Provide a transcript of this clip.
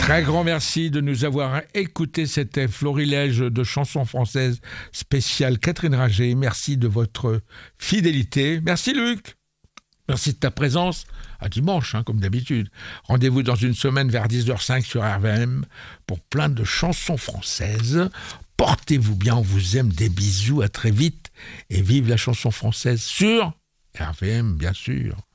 Très grand merci de nous avoir écoutés. C'était Florilège de chansons françaises spéciales Catherine Ringer. Merci de votre fidélité. Merci Luc. Merci de ta présence. À dimanche, comme d'habitude. Rendez-vous dans une semaine vers 10h05 sur RVM pour plein de chansons françaises. Portez-vous bien, on vous aime. Des bisous, à très vite. Et vive la chanson française sur RVM, bien sûr.